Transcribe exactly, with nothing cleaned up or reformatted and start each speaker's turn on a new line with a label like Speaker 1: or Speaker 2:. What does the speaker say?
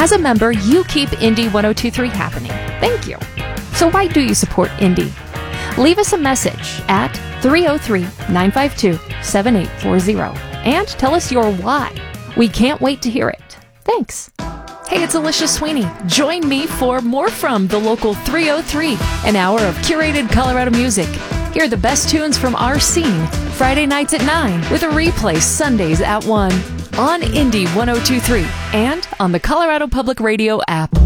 Speaker 1: As a member, you keep Indie ten twenty-three happening. Thank you. So why do you support Indie? Leave us a message at three oh three, nine five two, seven eight four zero and tell us your why. We can't wait to hear it. Thanks. Hey, it's Alicia Sweeney. Join me for more from the local three oh three, an hour of curated Colorado music. Hear the best tunes from our scene Friday nights at nine with a replay Sundays at one on Indie ten twenty-three and on the Colorado Public Radio app.